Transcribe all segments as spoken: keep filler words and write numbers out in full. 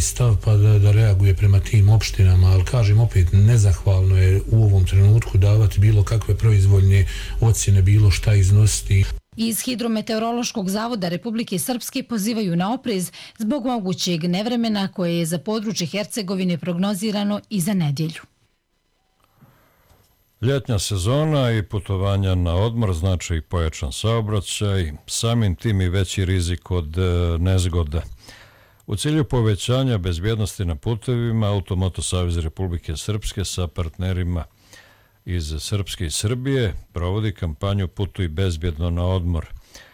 stav pa da, da reaguje prema tim opštinama, ali kažem opet, nezahvalno je u ovom trenutku davati bilo kakve proizvoljne ocjene, bilo šta iznositi. Iz Hidrometeorološkog zavoda Republike Srpske pozivaju na oprez zbog mogućeg nevremena koje je za područje Hercegovine prognozirano i za nedjelju. Ljetnja sezona i putovanja na odmor znači i pojačan saobraćaj, samim tim i veći rizik od nezgoda. U cilju povećanja bezbjednosti na putevima, Automoto Savez Republike Srpske sa partnerima iz Srpske i Srbije provodi kampanju Putuj bezbjedno na odmor.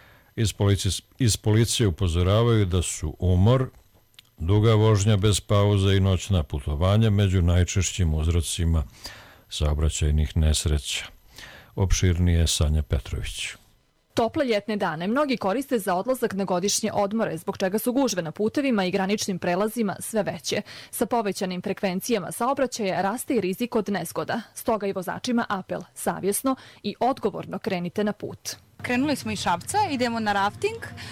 Iz policije, iz policije upozoravaju da su umor, duga vožnja bez pauze i noćna putovanja među najčešćim uzrocima saobraćajnih nesreća. Opširnije Sanja Petrović. Tople ljetne dane mnogi koriste za odlazak na godišnje odmore, zbog čega su gužve na putevima i graničnim prelazima sve veće. Sa povećanim frekvencijama saobraćaja raste i rizik od nezgoda. Stoga i vozačima apel, savjesno i odgovorno krenite na put. Krenuli smo iz Šapca, idemo na rafting.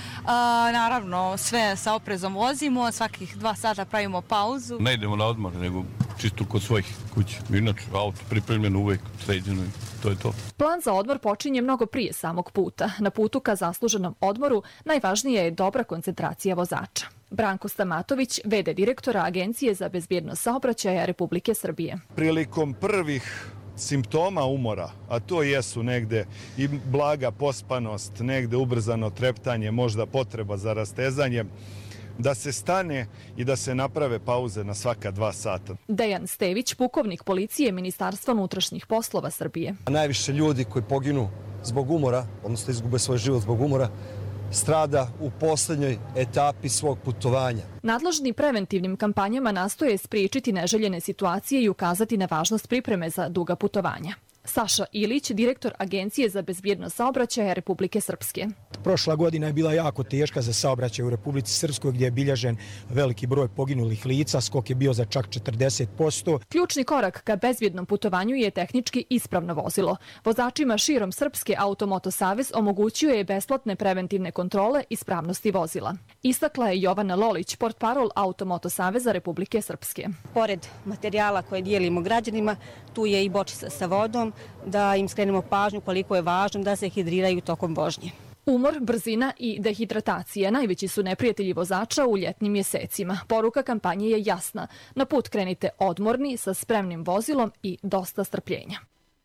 A, naravno, sve sa oprezom vozimo, svakih dva sata pravimo pauzu. Ne idemo na odmor, nego čisto kod svojih kuća. Inače, auto pripremljeno uvek, sređeno i to je to. Plan za odmor počinje mnogo prije samog puta. Na putu ka zasluženom odmoru najvažnija je dobra koncentracija vozača. Branko Stamatović, ve de direktora Agencije za bezbjednost saobraćaja Republike Srbije. Prilikom prvih simptoma umora, a to jesu negde i blaga pospanost, negde ubrzano treptanje, možda potreba za rastezanjem, da se stane i da se naprave pauze na svaka dva sata. Dejan Stević, pukovnik policije Ministarstva unutrašnjih poslova Srbije. Najviše ljudi koji poginu zbog umora, odnosno izgube svoj život zbog umora, strada u posljednjoj etapi svog putovanja. Nadležni preventivnim kampanjama nastoje spriječiti neželjene situacije i ukazati na važnost pripreme za duga putovanja. Saša Ilić, direktor Agencije za bezbjednost saobraćaja Republike Srpske. Prošla godina je bila jako teška za saobraćaj u Republici Srpskoj, gdje je bilježen veliki broj poginulih lica, skok je bio za čak četrdeset posto. Ključni korak ka bezbjednom putovanju je tehnički ispravno vozilo. Vozačima širom Srpske Automoto Savez omogućio je besplatne preventivne kontrole ispravnosti vozila. Istakla je Jovana Lolić, portparol Automoto Saveza Republike Srpske. Pored materijala koje dijelimo građanima, tu je i bočica sa vodom, da im skrenemo pažnju koliko je važno da se hidriraju tokom vožnje. Umor, brzina i dehidratacija najveći su neprijatelji vozača u ljetnim mjesecima. Poruka kampanje je jasna. Na put krenite odmorni, sa spremnim vozilom i dosta strpljenja.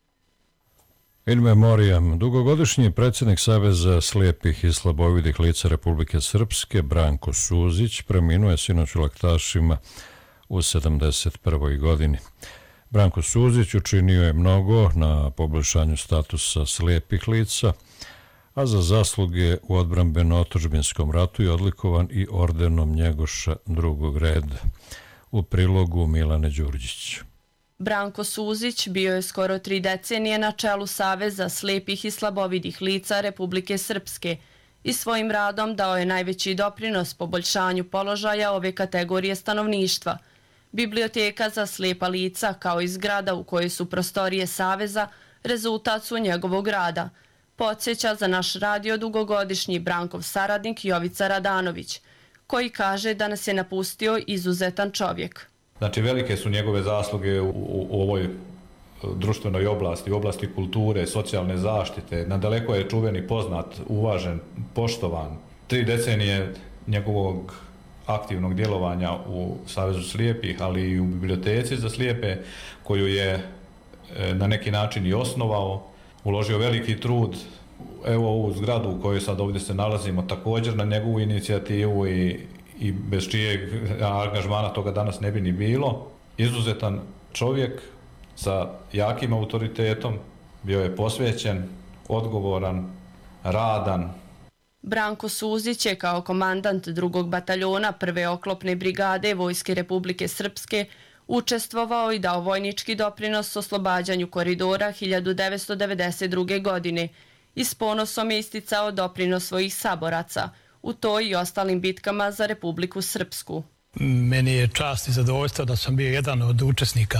In memoriam, dugogodišnji predsjednik Saveza slijepih i slabovidih lica Republike Srpske, Branko Suzić, preminuo je sinoć u Laktašima u sedamdeset prvoj godini. Branko Suzić učinio je mnogo na poboljšanju statusa slijepih lica, a za zasluge u odbrambeno-otadžbinskom ratu je odlikovan i ordenom Njegoša drugog reda. U prilogu Milane Đurđić. Branko Suzić bio je skoro tri decenije na čelu Saveza slijepih i slabovidih lica Republike Srpske i svojim radom dao je najveći doprinos poboljšanju položaja ove kategorije stanovništva. Biblioteka za slijepa lica, kao i zgrada u kojoj su prostorije Saveza, rezultat su njegovog rada. Podsjeća za naš radio dugogodišnji Brankov saradnik Jovica Radanović, koji kaže da nas je napustio izuzetan čovjek. Znači, velike su njegove zasluge u, u, u ovoj društvenoj oblasti, u oblasti kulture, socijalne zaštite. Nadaleko je čuveni, poznat, uvažen, poštovan. Tri decenije njegovog aktivnog djelovanja u Savezu slijepih, ali i u biblioteci za slijepe, koju je na neki način i osnovao, uložio veliki trud. Evo ovu zgradu u kojoj sad ovdje se nalazimo, također na njegovu inicijativu i, i bez čijeg angažmana toga danas ne bi ni bilo. Izuzetan čovjek sa jakim autoritetom, bio je posvećen, odgovoran, radan. Branko Suzić je kao komandant drugog bataljona prve oklopne brigade Vojske Republike Srpske učestvovao i dao vojnički doprinos oslobađanju koridora hiljadu devetsto devedeset druge. godine i s ponosom je isticao doprinos svojih saboraca u toj i ostalim bitkama za Republiku Srpsku. Meni je čast i zadovoljstvo da sam bio jedan od učesnika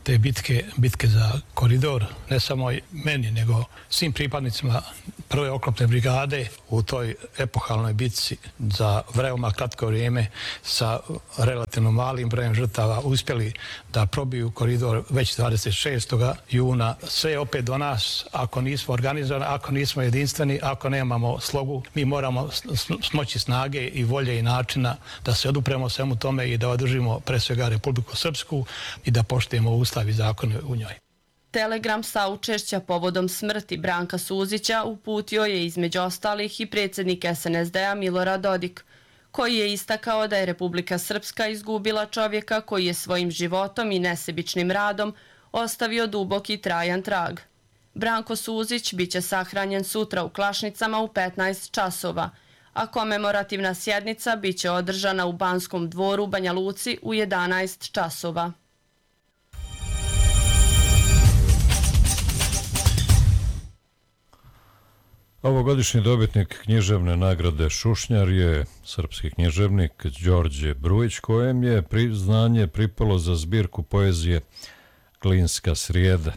te bitke, bitke za koridor, ne samo meni, nego svim pripadnicima prve oklopne brigade u toj epohalnoj bitci za veoma kratko vrijeme sa relativno malim brojem žrtava uspjeli da probiju koridor već dvadeset šestog juna. Sve je opet do nas, ako nismo organizovani, ako nismo jedinstveni, ako nemamo slogu, mi moramo smoći snage i volje i načina da se odupremo svemu tome i da održimo pre svega Republiku Srpsku i da poštujemo ustav i zakone u njoj. Telegram saučešća povodom smrti Branka Suzića uputio je između ostalih i predsjednik S N S D-a Milorad Dodik, koji je istakao da je Republika Srpska izgubila čovjeka koji je svojim životom i nesebičnim radom ostavio dubok i trajan trag. Branko Suzić biće sahranjen sutra u Klašnicama u petnaest časova, a komemorativna sjednica biće održana u Banskom dvoru u Banja Luci u jedanaest časova. Ovogodišnji dobitnik književne nagrade Šušnjar je srpski književnik Đorđe Brujić, kojem je priznanje pripalo za zbirku poezije Glinska srijeda.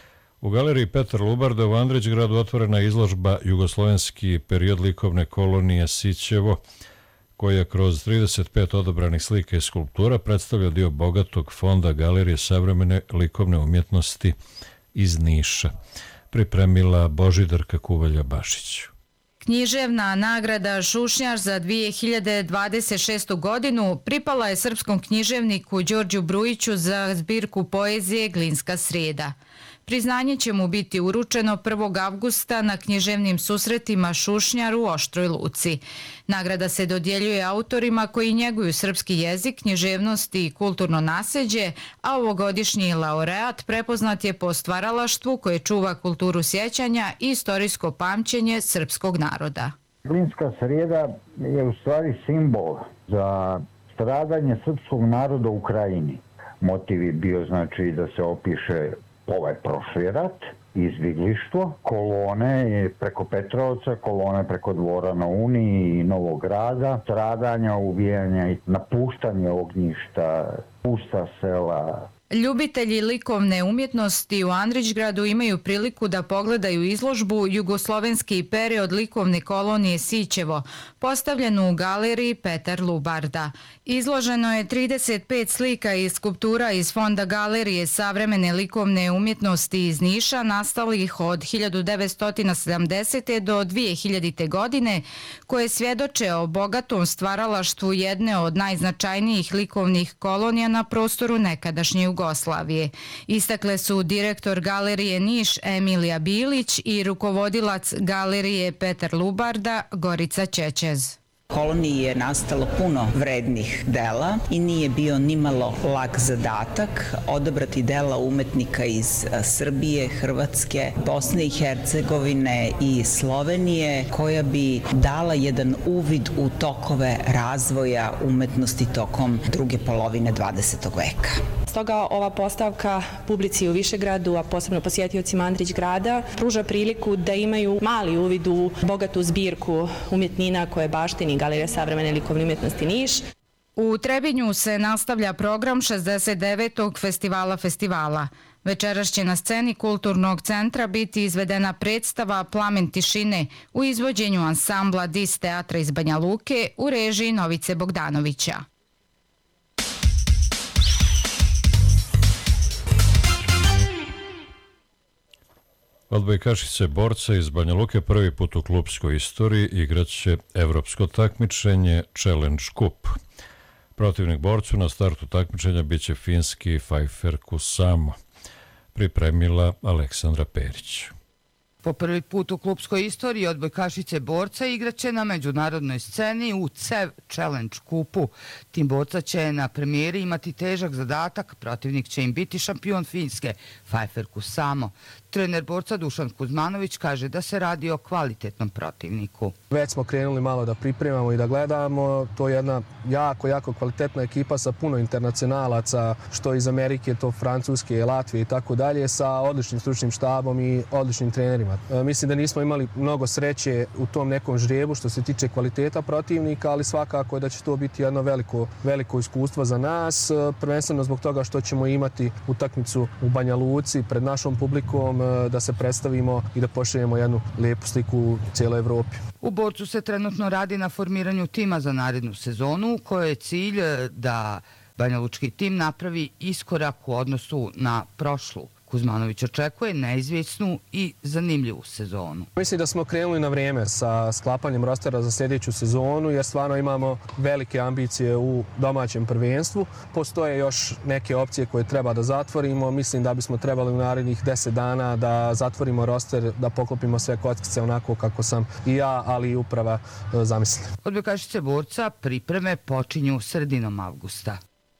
U galeriji Petar Lubarda u Andrićgradu otvorena je izložba Jugoslovenski period likovne kolonije Sićevo, koja kroz trideset pet odabranih slika i skulptura predstavlja dio bogatog fonda Galerije savremene likovne umjetnosti iz Niša. Pripremila Božidarka Kuvalja-Bašić. Književna nagrada Šušnjar za dvije hiljade dvadeset šestu godinu pripala je srpskom književniku Đorđu Brujiću za zbirku poezije Glinska srijeda. Priznanje će mu biti uručeno prvog avgusta na književnim susretima Šušnjar u Oštroj Luci. Nagrada se dodjeljuje autorima koji njeguju srpski jezik, književnost i kulturno nasljeđe, a ovogodišnji laureat prepoznat je po stvaralaštvu koje čuva kulturu sjećanja i istorijsko pamćenje srpskog naroda. Glinska srijeda je u stvari simbol za stradanje srpskog naroda u Krajini. Motiv je bio znači da se opiše ovaj prošli rat, izbjeglištvo, kolone preko Petrovca, kolone preko Dvora na Uniji i Novog Grada, stradanja, ubijanja i napuštanje ognjišta, pusta sela. Ljubitelji likovne umjetnosti u Andrićgradu imaju priliku da pogledaju izložbu Jugoslovenski period likovne kolonije Sićevo, postavljenu u galeriji Petar Lubarda. Izloženo je trideset pet slika i skulptura iz fonda Galerije savremene likovne umjetnosti iz Niša, nastalih od hiljadu devetsto sedamdesete. do dvije hiljadite. godine, koje svjedoče o bogatom stvaralaštvu jedne od najznačajnijih likovnih kolonija na prostoru nekadašnje Jugoslavije. Istakle su direktor Galerije Niš Emilija Bilić i rukovodilac Galerije Petar Lubarda Gorica Čečez. Koloniji je nastalo puno vrednih dela i nije bio nimalo lak zadatak odabrati dela umetnika iz Srbije, Hrvatske, Bosne i Hercegovine i Slovenije, koja bi dala jedan uvid u tokove razvoja umetnosti tokom druge polovine dvadesetog veka. Stoga ova postavka publici u Višegradu, a posebno posjetiocima Andrićgrada, pruža priliku da imaju mali uvid u bogatu zbirku umjetnina koje baštini Galerija savremene likovne umjetnosti Niš. U Trebinju se nastavlja program šezdeset devetog festivala festivala. Večeras će na sceni Kulturnog centra biti izvedena predstava Plamen tišine u izvođenju ansambla Dis teatra iz Banja Luke u režiji Novice Bogdanovića. Odbojkašice borca iz Banja Luke prvi put u klubskoj istoriji igraće evropsko takmičenje Challenge Cup. Protivnik borcu na startu takmičenja biće finski Pfeiffer Kusamo. Pripremila Aleksandra Perić. Po prvi put u klubskoj istoriji odbojkašice borca igraće na međunarodnoj sceni u C E V Challenge Cupu. Tim borca će na premijeri imati težak zadatak, protivnik će im biti šampion Finske Pfeiffer Kusamo. Trener borca Dušan Kuzmanović kaže da se radi o kvalitetnom protivniku. Već smo krenuli malo da pripremamo i da gledamo. To je jedna jako, jako kvalitetna ekipa sa puno internacionalaca, što iz Amerike, to Francuske, Latvije i tako dalje, sa odličnim stručnim štabom i odličnim trenerima. protivnika. Mislim da nismo imali mnogo sreće u tom nekom žrebu što se tiče kvaliteta protivnika, ali svakako je da će to biti jedno veliko, veliko iskustvo za nas, prvenstveno zbog toga što ćemo imati utakmicu u Banja Luci pred našom publikom, da se predstavimo i da pošaljemo jednu lijepu sliku u cijeloj Evropi. U Borcu se trenutno radi na formiranju tima za narednu sezonu, u kojoj je cilj da banjalučki tim napravi iskorak u odnosu na prošlu. Kuzmanović očekuje neizvjesnu i zanimljivu sezonu. Mislim da smo krenuli na vrijeme sa sklapanjem rostera za sljedeću sezonu jer stvarno imamo velike ambicije u domaćem prvenstvu. Postoje još neke opcije koje treba da zatvorimo. Mislim da bismo trebali u narednih deset dana da zatvorimo roster, da poklopimo sve kockice onako kako sam i ja, ali i uprava zamislili. Odbojkašice Borca pripreme počinju sredinom avgusta.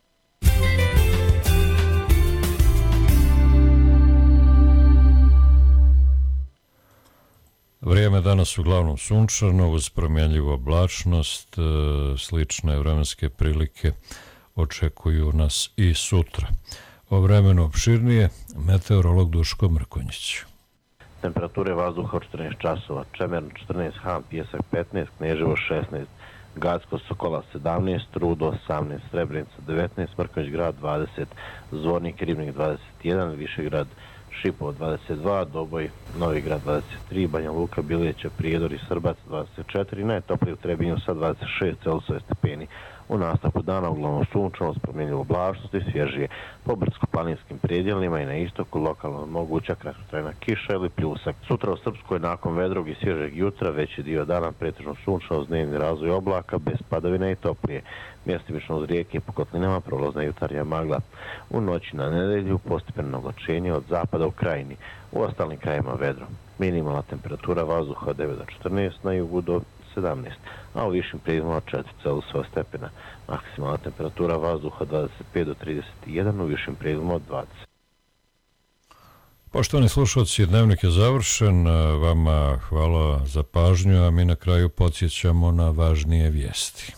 Vrijeme danas uglavnom sunčano, uz promjenljivu oblačnost, slične vremenske prilike očekuju nas i sutra. O vremenu opširnije, meteorolog Duško Mrkonjić. Temperature vazduha od četrnaest časova, Čemerno četrnaest, Han, Pijesak petnaest, Kneževo šesnaest, Gacko, Sokola sedamnaest, Rudo osamnaest, Srebrenica devetnaest, Mrkonjić grad dvadeset, Zvornik, Ribnik dvadeset jedan, Višegrad Šipovo dvadeset dva, Doboj, Novi Grad dvadeset tri, Banja Luka, Bilijeća, Prijedor i Srbac dvadeset četiri, najtoplije u Trebinju sa dvadeset šest Celzijusovih stepeni. U nastavku dana uglavnom sunčano s promjenjivom oblačnosti, svježije po brdsko-planinskim predjelima i na istoku lokalno moguća kratkotrajna kiša ili pljusak. Sutra u Srpskoj nakon vedrog i svježeg jutra veći dio dana pretežno sunčano uz dnevni razvoj oblaka bez padavina i toplije. Mjestimično uz rijeke i po kotlinama prolazna jutarnja magla. U noći na nedelju postepeno oblačenje od zapada u krajini. U ostalim krajima vedro. Minimalna temperatura vazduha od devet do četrnaest, na jugu do sedamnaest, a u višim predjelima četiri Celzijusova stepena. Maksimalna temperatura vazduha dvadeset pet do trideset jedan, u višim predjelima od dvadeset. Poštovani slušalci, dnevnik je završen. Vama hvala za pažnju, a mi na kraju podsjećamo na važnije vijesti.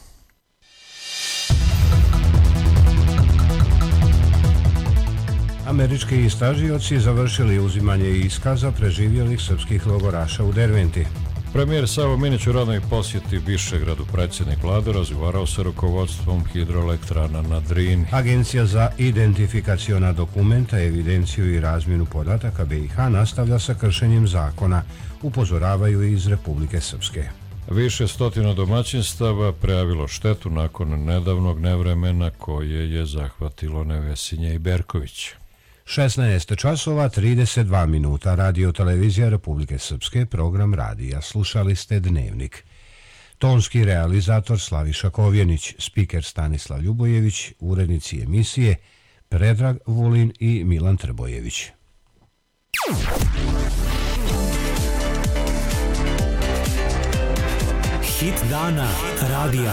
Američki istražioci završili uzimanje iskaza preživjelih srpskih logoraša u Derventi. Premijer Savo Minić u radnoj posjeti Višegradu, predsjednik vlade, razgovarao sa rukovodstvom hidroelektrana na Drini. Agencija za identifikaciona dokumenta, evidenciju i razmjenu podataka B i H nastavlja sa kršenjem zakona, upozoravaju iz Republike Srpske. Više stotina domaćinstava prijavilo štetu nakon nedavnog nevremena koje je zahvatilo Nevesinje i Berković. šesnaest časova trideset dva minuta, Radio televizija Republike Srpske, program radija. Slušali ste Dnevnik. Tonski realizator Slaviša Kovjenić, spiker Stanislav Ljubojević, urednici emisije Predrag Vulin i Milan Trbojević. Hit dana radija.